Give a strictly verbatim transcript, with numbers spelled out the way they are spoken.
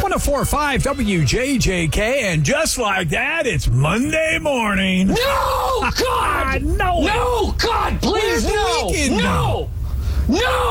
one oh four point five W J J K, and just like that, it's Monday morning. No, God! no! No, God, please, Where's the no! weekend No! No!